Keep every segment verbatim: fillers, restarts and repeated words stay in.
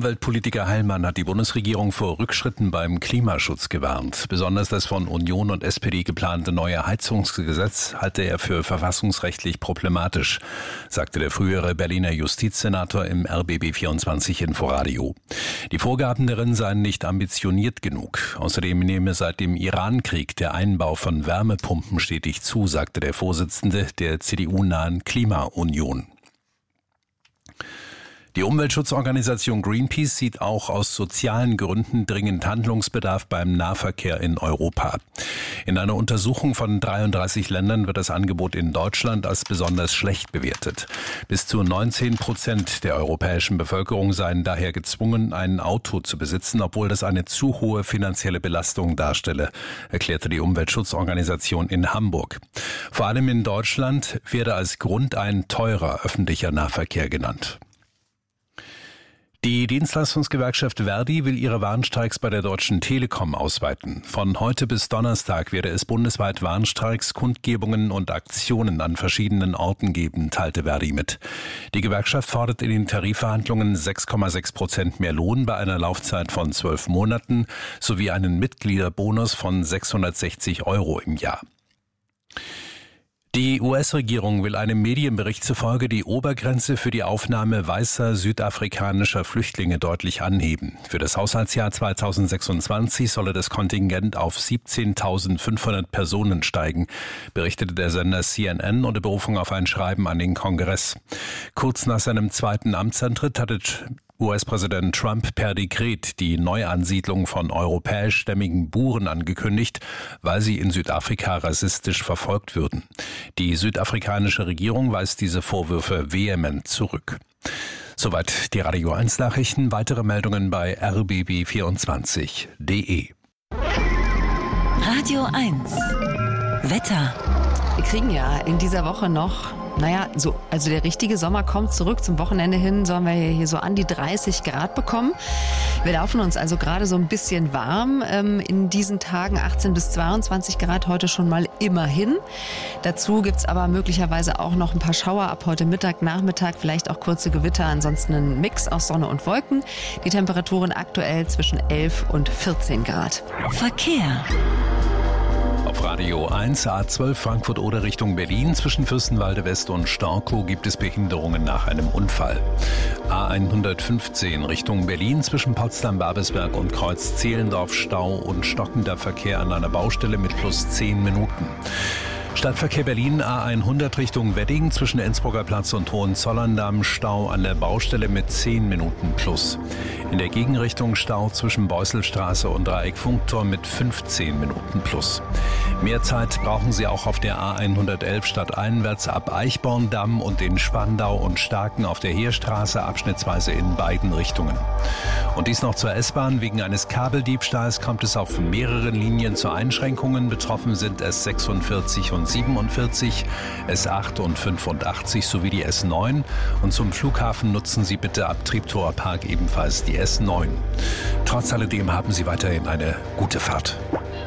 Umweltpolitiker Heilmann hat die Bundesregierung vor Rückschritten beim Klimaschutz gewarnt. Besonders das von Union und S P D geplante neue Heizungsgesetz halte er für verfassungsrechtlich problematisch, sagte der frühere Berliner Justizsenator im R B B vierundzwanzig Inforadio. Die Vorgaben darin seien nicht ambitioniert genug. Außerdem nehme seit dem Iran-Krieg der Einbau von Wärmepumpen stetig zu, sagte der Vorsitzende der C D U-nahen Klimaunion. Die Umweltschutzorganisation Greenpeace sieht auch aus sozialen Gründen dringend Handlungsbedarf beim Nahverkehr in Europa. In einer Untersuchung von dreiunddreißig Ländern wird das Angebot in Deutschland als besonders schlecht bewertet. Bis zu neunzehn Prozent der europäischen Bevölkerung seien daher gezwungen, ein Auto zu besitzen, obwohl das eine zu hohe finanzielle Belastung darstelle, erklärte die Umweltschutzorganisation in Hamburg. Vor allem in Deutschland werde als Grund ein teurer öffentlicher Nahverkehr genannt. Die Dienstleistungsgewerkschaft Verdi will ihre Warnstreiks bei der Deutschen Telekom ausweiten. Von heute bis Donnerstag werde es bundesweit Warnstreiks, Kundgebungen und Aktionen an verschiedenen Orten geben, teilte Verdi mit. Die Gewerkschaft fordert in den Tarifverhandlungen sechs Komma sechs Prozent mehr Lohn bei einer Laufzeit von zwölf Monaten sowie einen Mitgliederbonus von sechshundertsechzig Euro im Jahr. Die U S-Regierung will einem Medienbericht zufolge die Obergrenze für die Aufnahme weißer südafrikanischer Flüchtlinge deutlich anheben. Für das Haushaltsjahr zweitausendsechsundzwanzig solle das Kontingent auf siebzehntausendfünfhundert Personen steigen, berichtete der Sender C N N unter Berufung auf ein Schreiben an den Kongress. Kurz nach seinem zweiten Amtsantritt hatte U S-Präsident Trump per Dekret die Neuansiedlung von europäischstämmigen Buren angekündigt, weil sie in Südafrika rassistisch verfolgt würden. Die südafrikanische Regierung weist diese Vorwürfe vehement zurück. Soweit die Radio eins Nachrichten. Weitere Meldungen bei r b b vierundzwanzig punkt d e. Radio eins Wetter. Wir kriegen ja in dieser Woche noch, naja, so, also der richtige Sommer kommt zurück. Zum Wochenende hin sollen wir hier so an die dreißig Grad bekommen. Wir laufen uns also gerade so ein bisschen warm. Ähm, in diesen Tagen achtzehn bis zweiundzwanzig Grad heute schon mal immerhin. Dazu gibt's aber möglicherweise auch noch ein paar Schauer ab heute Mittag, Nachmittag, vielleicht auch kurze Gewitter. Ansonsten ein Mix aus Sonne und Wolken. Die Temperaturen aktuell zwischen elf und vierzehn Grad. Verkehr. Auf Radio eins A zwölf Frankfurt-Oder Richtung Berlin zwischen Fürstenwalde West und Storkow gibt es Behinderungen nach einem Unfall. A hundertfünfzehn Richtung Berlin zwischen Potsdam-Babelsberg und Kreuz-Zehlendorf Stau und stockender Verkehr an einer Baustelle mit plus zehn Minuten. Stadtverkehr Berlin A hundert Richtung Wedding zwischen Innsbrucker Platz und Hohenzollern-Damm Stau an der Baustelle mit zehn Minuten plus. In der Gegenrichtung Stau zwischen Beusselstraße und Dreieck Funkturm mit fünfzehn Minuten plus. Mehr Zeit brauchen Sie auch auf der A hundertelf stadteinwärts ab Eichborn-Damm und in Spandau und Starken auf der Heerstraße abschnittsweise in beiden Richtungen. Und dies noch zur S-Bahn. Wegen eines Kabeldiebstahls kommt es auf mehreren Linien zu Einschränkungen. Betroffen sind S sechsundvierzig und siebenundvierzig, S acht und fünfundachtzig sowie die S neun. Und zum Flughafen nutzen Sie bitte ab Treptower Park ebenfalls die S neun. Trotz alledem haben Sie weiterhin eine gute Fahrt.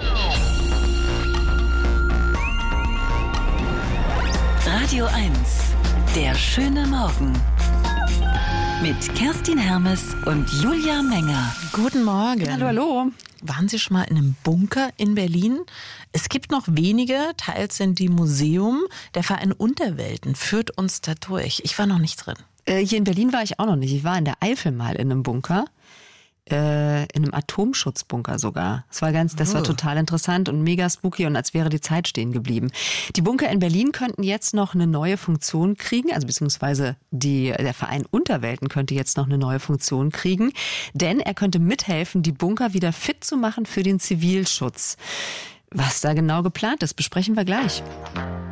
Radio eins, der schöne Morgen. Mit Kerstin Hermes und Julia Menger. Guten Morgen. Hallo, hallo. Waren Sie schon mal in einem Bunker in Berlin? Es gibt noch wenige, teils sind die Museum. Der Verein Unterwelten führt uns da durch. Ich war noch nicht drin. Äh, hier in Berlin war ich auch noch nicht. Ich war in der Eifel mal in einem Bunker. Äh, in einem Atomschutzbunker sogar. Das war ganz, das war total interessant und mega spooky und als wäre die Zeit stehen geblieben. Die Bunker in Berlin könnten jetzt noch eine neue Funktion kriegen, also beziehungsweise die, der Verein Unterwelten könnte jetzt noch eine neue Funktion kriegen, denn er könnte mithelfen, die Bunker wieder fit zu machen für den Zivilschutz. Was da genau geplant ist, besprechen wir gleich.